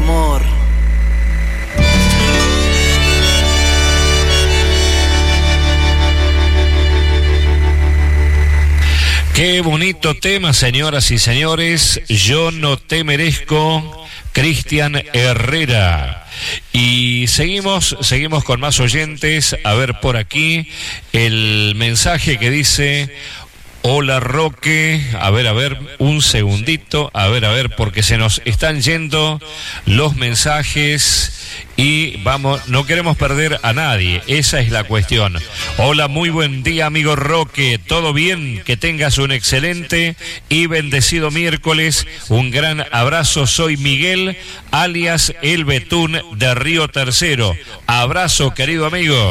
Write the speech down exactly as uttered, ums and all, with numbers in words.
amor. Qué bonito tema, señoras y señores. Yo no te merezco, Cristian Herrera. Y seguimos, seguimos con más oyentes. A ver por aquí el mensaje que dice: hola Roque, a ver, a ver, un segundito, a ver, a ver, porque se nos están yendo los mensajes y vamos, no queremos perder a nadie, esa es la cuestión. Hola, muy buen día, amigo Roque, ¿todo bien? Que tengas un excelente y bendecido miércoles, un gran abrazo, soy Miguel, alias El Betún de Río Tercero. Abrazo, querido amigo.